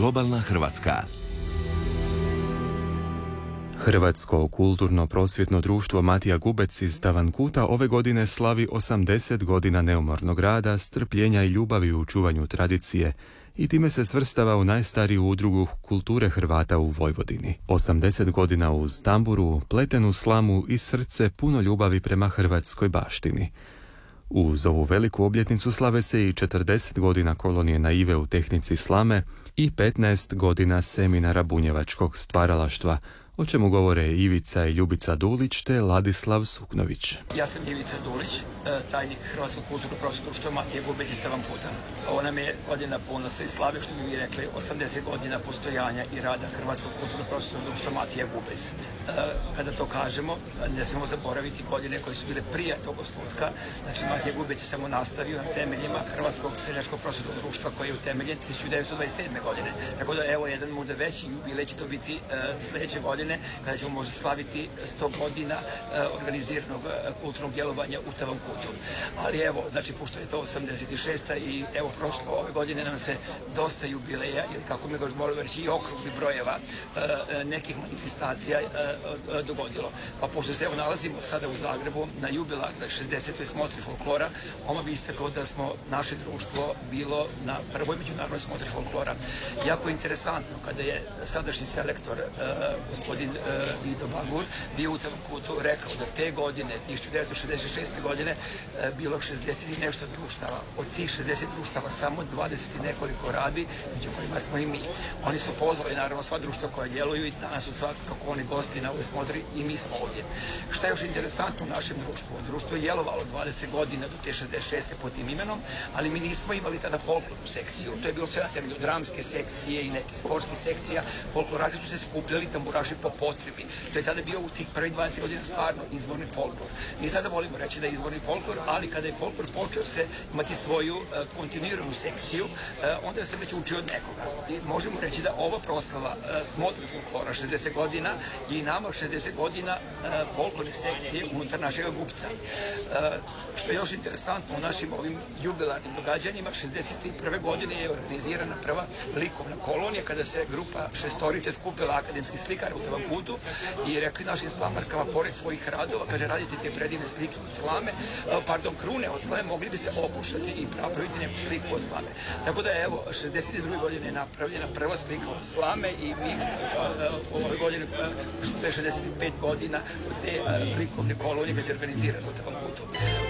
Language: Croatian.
Globalna Hrvatska. Hrvatsko kulturno-prosvjetno društvo Matija Gubec iz Tavankuta ove godine slavi 80 godina neumornog rada, strpljenja i ljubavi u čuvanju tradicije i time se svrstava u najstariju udrugu kulture Hrvata u Vojvodini. 80 godina uz tamburu, pletenu slamu i srce puno ljubavi prema hrvatskoj baštini. Uz ovu veliku obljetnicu slave se i 40 godina kolonije Naive u tehnici slame i 15 godina seminara bunjevačkog stvaralaštva, o čemu govore Ivica i Ljubica Dulić te Ladislav Suknović. Ja sam Ivica Dulić, tajnik Hrvatskog kulturno-prosvjetnog društva Matija Gubec iz Tavankuta. Ovo nam je godina ponosa i slave, što bi mi rekli, 80 godina postojanja i rada Hrvatskog kulturno-prosvjetnog društva Matija Gubec. Kada to kažemo, ne smemo zaboraviti godine koje su bile prije tog osnutka. Znači, Matija Gubec je samo nastavio na temeljima Hrvatskog seljačkog prosvjetnog društva koji je utemeljen 1927. godine. Tako da, evo, jedan možda veći jubilej će to biti sljedeće godine, kada ćemo možda slaviti 100 godina organiziranog kulturnog djelovanja u Tavankutu. Ali evo, znači, pošto je to 86. i evo, prošlo ove godine nam se dosta jubileja, ili kako mi ga još moramo reći, i okrugli brojeva nekih manifestacija dogodilo. Pa pošto se evo nalazimo sada u Zagrebu na jubilarnoj 60. smotri folklora, ovo bi istakao da smo naše društvo bilo na prvoj međunarodnoj smotri folklora. Jako interesantno kada je sadašnji selektor gospodin Vido Bagur bio u Tavankutu rekao da te godine, 1966. godine, bilo 60 i nešto društava. Od tih 60 društava samo 20 i nekoliko radi, među kojima smo i mi. Oni su pozvali naravno sva društva koja djeluju i danas su svakako oni gosti na ovoj smotri i mi smo ovdje. Šta je još interesantno u našem društvu? Društvo je djelovalo 20 godina do te 66. pod tim imenom, ali mi nismo imali tada folklornu sekciju. To je bilo sve na temelju dramske sekcije i nekih sportskih sekcija. Folkloraši su se skupljali, tamburaši po potrebi. To je tada bio u tih prvih 20 godina stvarno izvorni folklor. Mi sada volimo reći da je izvorni folklor, ali kada je folklor počeo se imati svoju kontinuiranu sekciju, onda se već učio od nekoga. I možemo reći da ova proslava smotri folklora 60 godina je i nama 60 godina folklorne sekcije unutar našeg Gubca. Što je još interesantno, u našim ovim jubilarnim događanjima 61. godine je organizirana prva likovna kolonija kada se grupa šestorice skupila akademskih slikara u Tavankutu i rekli našim slamarkama, pored svojih radova, kaže, radite te predivne slike od slame, krune od slame, mogli bi se okušati i napraviti neku sliku od slame. Tako da je, evo, 62. godine je napravljena prva slika od slame i mi ove godine, što je 65 godina od te likovne kolonije kada je organizirana u Tavankutu.